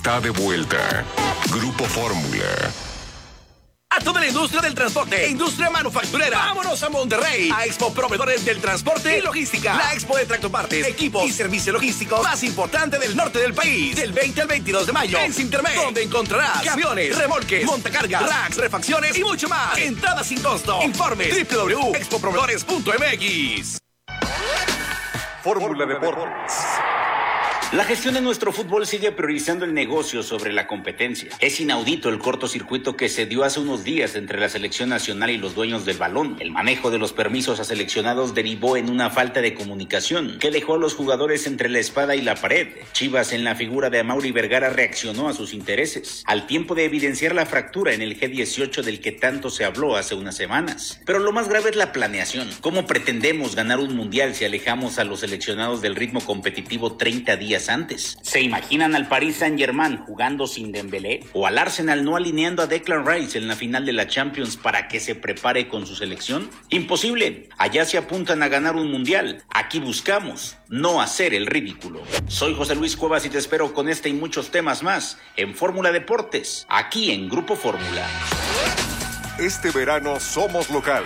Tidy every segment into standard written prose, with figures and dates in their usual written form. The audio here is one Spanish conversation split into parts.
Está de vuelta. Grupo Fórmula. A toda la industria del transporte, industria manufacturera. Vámonos a Monterrey, a Expo Proveedores del Transporte y Logística. La expo de tractopartes, equipos y servicio logístico más importante del norte del país. Del 20 al 22 de mayo en Sintermex, donde encontrarás camiones, remolques, montacargas, racks, refacciones y mucho más. Entrada sin costo. Informe www.expoproveedores.mx. Fórmula Deportes. La gestión de nuestro fútbol sigue priorizando el negocio sobre la competencia. Es inaudito el cortocircuito que se dio hace unos días entre la selección nacional y los dueños del balón. El manejo de los permisos a seleccionados derivó en una falta de comunicación que dejó a los jugadores entre la espada y la pared. Chivas, en la figura de Amaury Vergara, reaccionó a sus intereses, al tiempo de evidenciar la fractura en el G18 del que tanto se habló hace unas semanas. Pero lo más grave es la planeación. ¿Cómo pretendemos ganar un mundial si alejamos a los seleccionados del ritmo competitivo 30 días antes? ¿Se imaginan al Paris Saint-Germain jugando sin Dembélé? ¿O al Arsenal no alineando a Declan Rice en la final de la Champions para que se prepare con su selección? Imposible. Allá se apuntan a ganar un mundial. Aquí buscamos no hacer el ridículo. Soy José Luis Cuevas y te espero con este y muchos temas más en Fórmula Deportes, aquí en Grupo Fórmula. Este verano somos locales.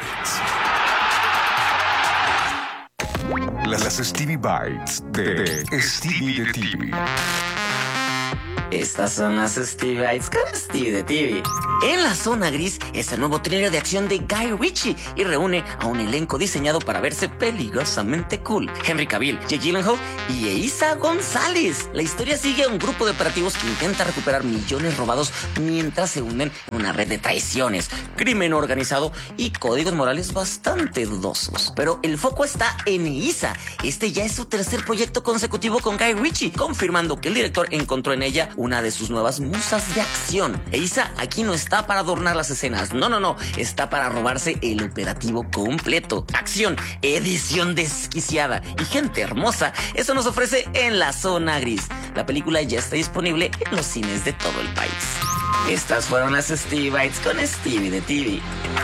Las Stevie Bites de Stevie de TV. Estas son las Stevie Bites con Stevie de TV. En la zona gris es el nuevo thriller de acción de Guy Ritchie y reúne a un elenco diseñado para verse peligrosamente cool. Henry Cavill, Jake Gyllenhaal y Eiza González. La historia sigue a un grupo de operativos que intenta recuperar millones robados mientras se hunden en una red de traiciones, crimen organizado y códigos morales bastante dudosos. Pero el foco está en Eiza. Este ya es su tercer proyecto consecutivo con Guy Ritchie, confirmando que el director encontró en ella una de sus nuevas musas de acción. Eiza aquí no está para adornar las escenas, no, está para robarse el operativo completo. Acción, edición desquiciada y gente hermosa, eso nos ofrece en la zona gris. La película ya está disponible en los cines de todo el país. Estas fueron las Stevie Bites con Stevie de TV.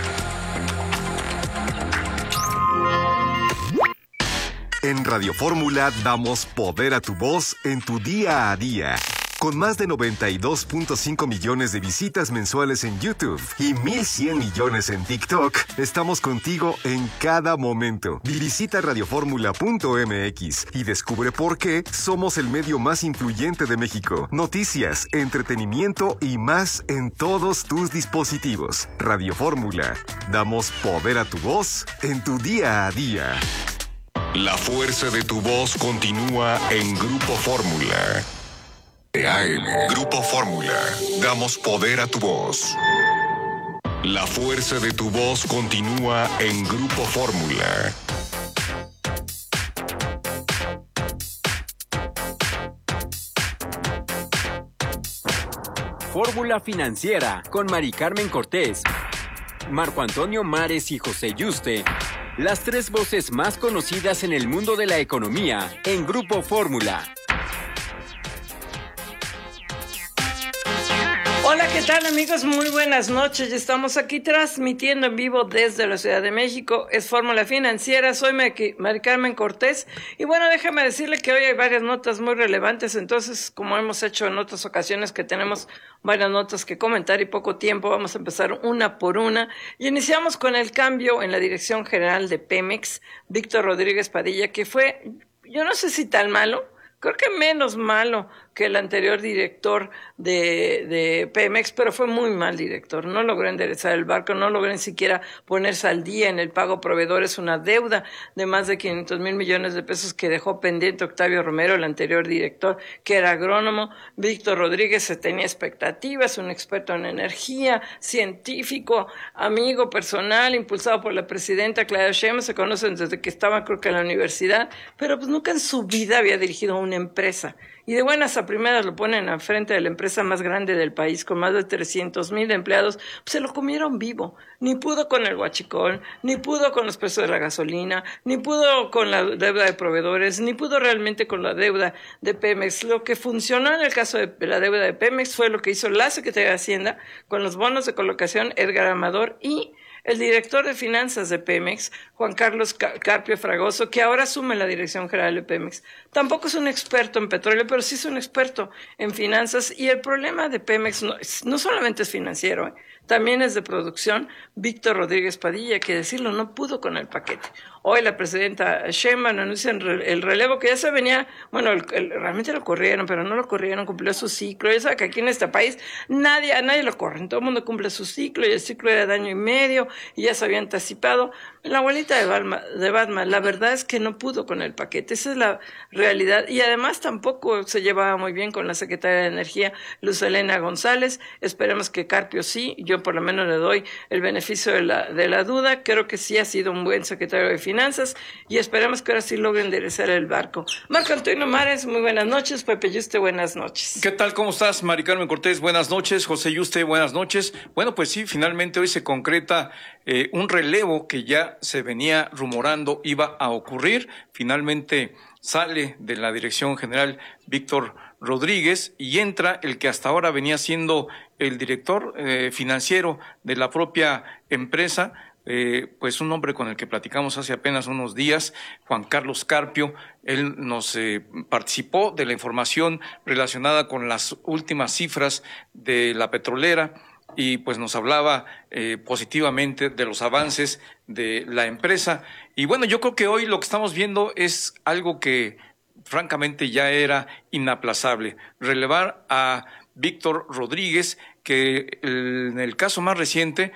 En Radio Fórmula damos poder a tu voz en tu día a día. Con más de 92.5 millones de visitas mensuales en YouTube y 1,100 millones en TikTok, estamos contigo en cada momento. Visita radioformula.mx y descubre por qué somos el medio más influyente de México. Noticias, entretenimiento y más en todos tus dispositivos. Radio Fórmula. Damos poder a tu voz en tu día a día. La fuerza de tu voz continúa en Grupo Fórmula. AM, Grupo Fórmula. Damos poder a tu voz. La fuerza de tu voz continúa en Grupo Fórmula. Fórmula Financiera con Mari Carmen Cortés, Marco Antonio Mares y José Yuste. Las tres voces más conocidas en el mundo de la economía en Grupo Fórmula. Hola, ¿qué tal, amigos? Muy buenas noches. Ya estamos aquí transmitiendo en vivo desde la Ciudad de México. Es Fórmula Financiera. Soy Mari Carmen Cortés. Y bueno, déjame decirle que hoy hay varias notas muy relevantes. Entonces, como hemos hecho en otras ocasiones que tenemos varias notas que comentar y poco tiempo, vamos a empezar una por una. Y iniciamos con el cambio en la dirección general de Pemex, Víctor Rodríguez Padilla, que fue, yo no sé si tan malo, creo que menos malo que el anterior director de Pemex, pero fue muy mal director. No logró enderezar el barco, no logró ni siquiera ponerse al día en el pago a proveedores, una deuda de más de 500,000 millones de pesos que dejó pendiente Octavio Romero, el anterior director, que era agrónomo. Víctor Rodríguez se tenía expectativas, un experto en energía, científico, amigo personal, impulsado por la presidenta Claudia Sheinbaum, se conocen desde que estaba, creo que en la universidad, pero pues nunca en su vida había dirigido una empresa. Y de buenas a primeras lo ponen al frente de la empresa más grande del país, con más de 300,000 empleados, pues se lo comieron vivo. Ni pudo con el huachicol, ni pudo con los precios de la gasolina, ni pudo con la deuda de proveedores, ni pudo realmente con la deuda de Pemex. Lo que funcionó en el caso de la deuda de Pemex fue lo que hizo la Secretaría de Hacienda con los bonos de colocación Edgar Amador y el director de finanzas de Pemex, Juan Carlos Carpio Fragoso, que ahora asume la dirección general de Pemex. Tampoco es un experto en petróleo, pero sí es un experto en finanzas, y el problema de Pemex no solamente es financiero, también es de producción. Víctor Rodríguez Padilla, que decirlo, no pudo con el paquete. Hoy la presidenta Sheinbaum anuncia el relevo, que ya se venía, bueno, realmente lo corrieron, pero no lo corrieron, cumplió su ciclo. Ya sabe que aquí en este país a nadie lo corren, todo el mundo cumple su ciclo, y el ciclo era de año y medio, y ya se había anticipado. La abuelita de Batman, la verdad es que no pudo con el paquete, esa es la realidad, y además tampoco se llevaba muy bien con la secretaria de Energía, Luz Helena González. Esperemos que Carpio sí, yo por lo menos le doy el beneficio de la duda, creo que sí ha sido un buen secretario de Finanzas, y esperemos que ahora sí logre enderezar el barco. Marco Antonio Mares, muy buenas noches. Pepe Yuste, buenas noches. ¿Qué tal? ¿Cómo estás? Mari Carmen Cortés, buenas noches. José Yuste, buenas noches. Bueno, pues sí, finalmente hoy se concreta un relevo que ya se venía rumorando iba a ocurrir. Finalmente sale de la Dirección General Víctor Rodríguez y entra el que hasta ahora venía siendo el director financiero de la propia empresa, pues un hombre con el que platicamos hace apenas unos días, Juan Carlos Carpio. Él nos participó de la información relacionada con las últimas cifras de la petrolera y pues nos hablaba positivamente de los avances de la empresa. Y bueno, yo creo que hoy lo que estamos viendo es algo que francamente ya era inaplazable: relevar a Víctor Rodríguez, que en el caso más reciente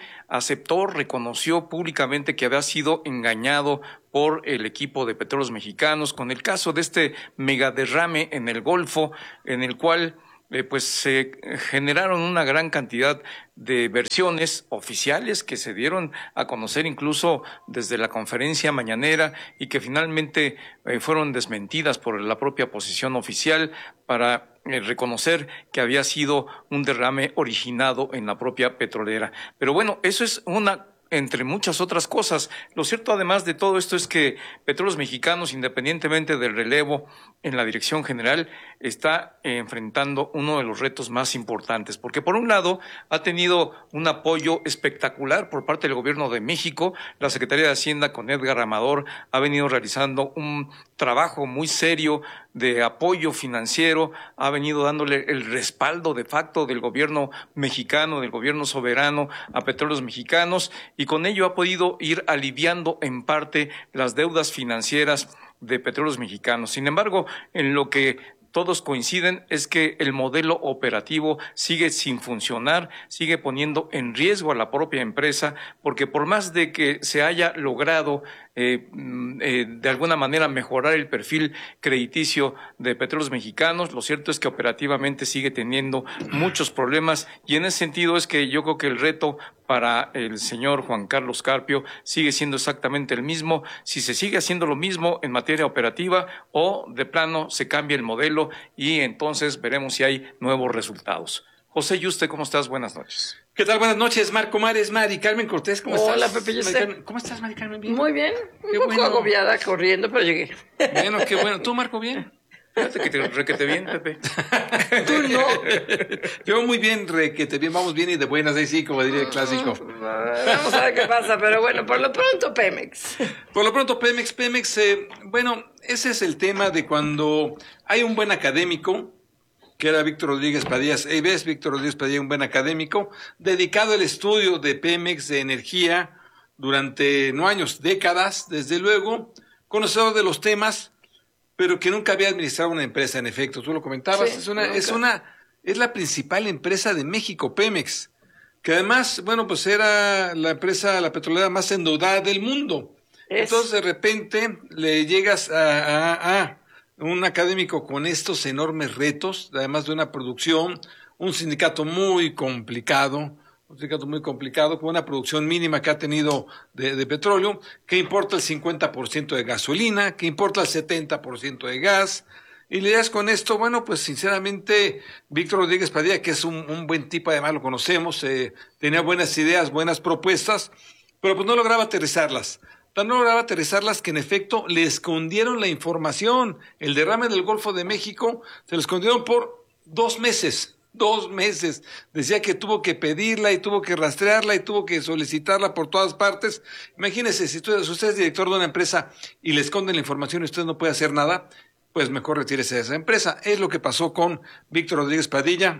reconoció públicamente que había sido engañado por el equipo de Petróleos Mexicanos con el caso de este megaderrame en el Golfo, en el cual pues se generaron una gran cantidad de versiones oficiales que se dieron a conocer incluso desde la conferencia mañanera y que finalmente fueron desmentidas por la propia posición oficial para reconocer que había sido un derrame originado en la propia petrolera. Pero bueno, eso es una entre muchas otras cosas. Lo cierto, además de todo esto, es que Petróleos Mexicanos, independientemente del relevo en la dirección general, está enfrentando uno de los retos más importantes, porque por un lado ha tenido un apoyo espectacular por parte del gobierno de México. La Secretaría de Hacienda, con Edgar Amador, ha venido realizando un trabajo muy serio de apoyo financiero, ha venido dándole el respaldo de facto del gobierno mexicano, del gobierno soberano a Petróleos Mexicanos, y con ello ha podido ir aliviando en parte las deudas financieras de Petróleos Mexicanos. Sin embargo, en lo que todos coinciden es que el modelo operativo sigue sin funcionar, sigue poniendo en riesgo a la propia empresa, porque por más de que se haya logrado de alguna manera mejorar el perfil crediticio de Petróleos Mexicanos, lo cierto es que operativamente sigue teniendo muchos problemas, y en ese sentido es que yo creo que el reto para el señor Juan Carlos Carpio sigue siendo exactamente el mismo: si se sigue haciendo lo mismo en materia operativa o de plano se cambia el modelo, y entonces veremos si hay nuevos resultados. José Yuste, ¿cómo estás? Buenas noches. ¿Qué tal? Buenas noches, Marco Mares, Mari Carmen Cortés, ¿cómo estás? Hola, Pepe Yuste. ¿Cómo estás, Mari Carmen? ¿Bien? Muy bien, un poco agobiada corriendo, pero llegué. Bueno, qué bueno. ¿Tú, Marco, bien? Fíjate que te requete bien, Pepe. Tú no. Yo muy bien, requete bien, vamos bien y de buenas, ahí sí, como diría el clásico. Vamos a ver qué pasa, pero bueno, por lo pronto Pemex. Por lo pronto Pemex, bueno, ese es el tema de cuando hay un buen académico, que era Víctor Rodríguez Padilla. ¿Ves? Víctor Rodríguez Padilla, un buen académico, dedicado al estudio de Pemex, de energía, durante no años, décadas, desde luego, conocedor de los temas, pero que nunca había administrado una empresa, en efecto. Tú lo comentabas, Sí, es la principal empresa de México, Pemex, que además, bueno, pues era la petrolera más endeudada del mundo. Entonces, de repente, le llegas a un académico con estos enormes retos, además de una producción, un sindicato muy complicado, con una producción mínima que ha tenido de petróleo, que importa el 50% de gasolina, que importa el 70% de gas, y le das con esto, bueno, pues sinceramente, Víctor Rodríguez Padilla, que es un buen tipo, además lo conocemos, tenía buenas ideas, buenas propuestas, pero pues no lograba aterrizarlas. No lograba aterrizarlas, que en efecto le escondieron la información. El derrame del Golfo de México se lo escondieron por 2 meses. 2 meses. Decía que tuvo que pedirla y tuvo que rastrearla y tuvo que solicitarla por todas partes. Imagínese, si usted es director de una empresa y le esconden la información y usted no puede hacer nada, pues mejor retírese de esa empresa. Es lo que pasó con Víctor Rodríguez Padilla.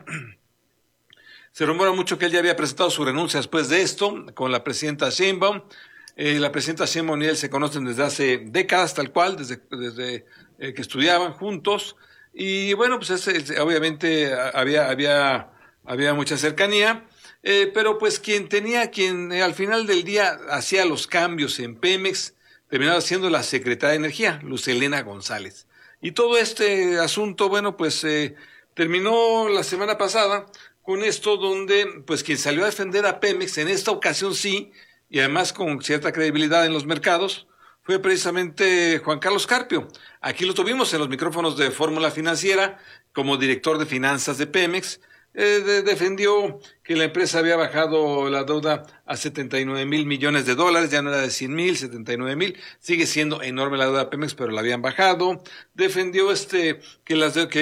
Se rumora mucho que él ya había presentado su renuncia después de esto con la presidenta Sheinbaum. La presidenta Sheinbaum y él se conocen desde hace décadas, tal cual, desde que estudiaban juntos. Y bueno, pues obviamente había mucha cercanía, pero pues quien al final del día hacía los cambios en Pemex, terminaba siendo la secretaria de Energía, Luz Helena González. Y todo este asunto, bueno, pues terminó la semana pasada con esto donde, pues quien salió a defender a Pemex, en esta ocasión sí, y además con cierta credibilidad en los mercados, fue precisamente Juan Carlos Carpio. Aquí lo tuvimos en los micrófonos de Fórmula Financiera como director de finanzas de Pemex. Defendió que la empresa había bajado la deuda a 79,000 millones de dólares, ya no era de 100,000, 79,000, sigue siendo enorme la deuda de Pemex, pero la habían bajado. Defendió que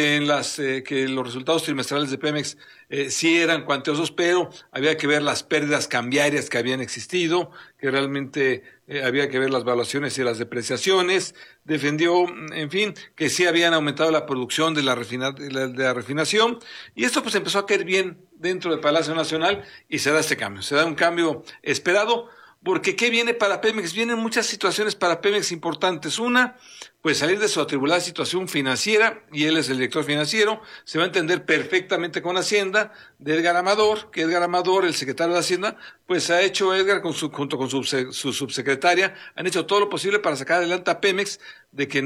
los resultados trimestrales de Pemex sí eran cuantiosos, pero había que ver las pérdidas cambiarias que habían existido, que realmente había que ver las valuaciones y las depreciaciones. Defendió, en fin, que sí habían aumentado la producción de la refinación, y esto pues empezó a caer bien dentro del Palacio Nacional y se da este cambio, se da un cambio esperado, porque ¿qué viene para Pemex? Vienen muchas situaciones para Pemex importantes. Una, pues salir de su atribulada situación financiera, y él es el director financiero, se va a entender perfectamente con Hacienda, de Edgar Amador, que Edgar Amador, el secretario de Hacienda, pues ha hecho Edgar junto con su subsecretaria, han hecho todo lo posible para sacar adelante a Pemex, de que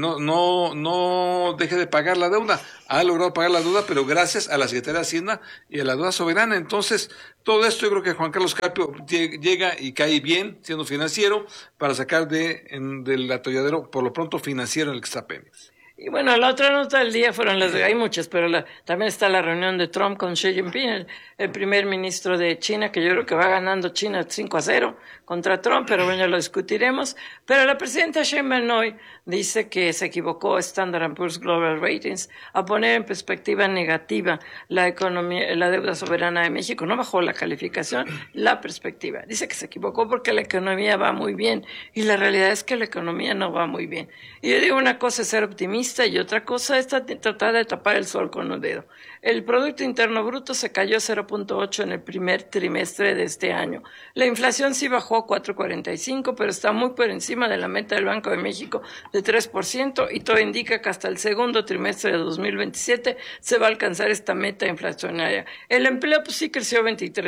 no deje de pagar la deuda. Ha logrado pagar la deuda, pero gracias a la Secretaría de Hacienda y a la deuda soberana. Entonces, todo esto yo creo que Juan Carlos Carpio llega y cae bien, siendo financiero, para sacar del atolladero, por lo pronto financiero, en el que está Pemex. Y bueno, la otra nota del día fueron hay muchas, pero también está la reunión de Trump con Xi Jinping, el primer ministro de China, que yo creo que va ganando China 5-0 contra Trump, pero bueno, ya lo discutiremos. Pero la presidenta Sheinbaum hoy dice que se equivocó Standard & Poor's Global Ratings a poner en perspectiva negativa la economía, la deuda soberana de México. No bajó la calificación, la perspectiva. Dice que se equivocó porque la economía va muy bien, y la realidad es que la economía no va muy bien. Y yo digo, una cosa es ser optimista y otra cosa es tratar de tapar el sol con un dedo. El Producto Interno Bruto se cayó 0.8 en el primer trimestre de este año. La inflación sí bajó a 4.45, pero está muy por encima de la meta del Banco de México de 3%, y todo indica que hasta el segundo trimestre de 2027 se va a alcanzar esta meta inflacionaria. El empleo pues sí creció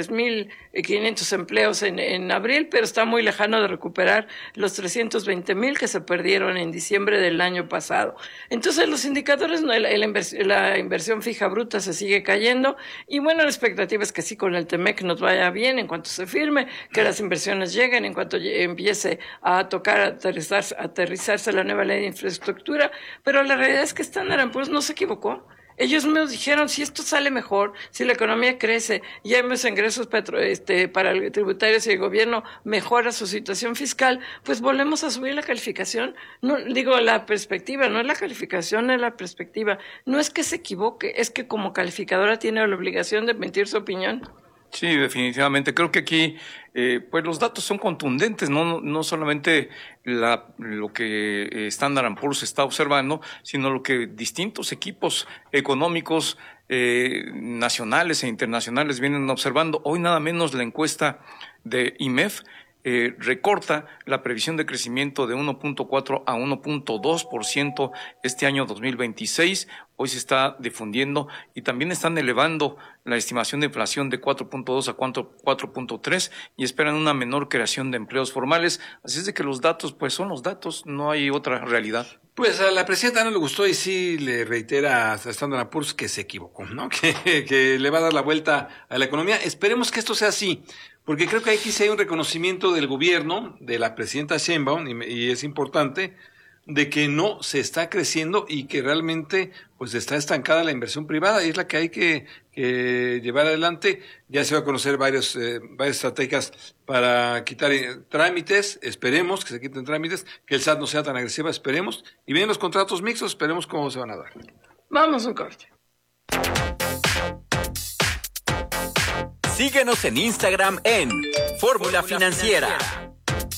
23,500 empleos en abril, pero está muy lejano de recuperar los 320,000 que se perdieron en diciembre del año pasado. Entonces los indicadores, la inversión fija bruta se sigue cayendo, y bueno, la expectativa es que sí, con el TEMEC nos vaya bien en cuanto se firme, que las inversiones lleguen, en cuanto empiece a aterrizarse la nueva ley de infraestructura. Pero la realidad es que Standard & Poor's no se equivocó. Ellos mismos dijeron, si esto sale mejor, si la economía crece, y hay más ingresos para el tributarios y el gobierno mejora su situación fiscal, pues volvemos a subir la calificación. No digo la perspectiva, no es la calificación, es la perspectiva. No es que se equivoque, es que como calificadora tiene la obligación de emitir su opinión. Sí, definitivamente. Creo que aquí pues los datos son contundentes, no solamente lo que Standard & Poor's está observando, sino lo que distintos equipos económicos nacionales e internacionales vienen observando. Hoy nada menos la encuesta de IMEF recorta la previsión de crecimiento de 1.4 a 1.2% este año 2026. Hoy se está difundiendo, y también están elevando la estimación de inflación de 4.2 a 4.3, y esperan una menor creación de empleos formales. Así es de que los datos pues son los datos, no hay otra realidad. Pues a la presidenta no le gustó, y sí le reitera a Standard & Poor's que se equivocó, ¿no? Que le va a dar la vuelta a la economía. Esperemos que esto sea así, porque creo que aquí sí hay un reconocimiento del gobierno, de la presidenta Sheinbaum, y es importante, de que no se está creciendo y que realmente pues está estancada la inversión privada, y es la que hay que llevar adelante. Ya se va a conocer varias estrategias para quitar trámites, esperemos que se quiten trámites, que el SAT no sea tan agresiva, esperemos, y vienen los contratos mixtos, esperemos cómo se van a dar. Vamos a un corte. Síguenos en Instagram en Fórmula Financiera.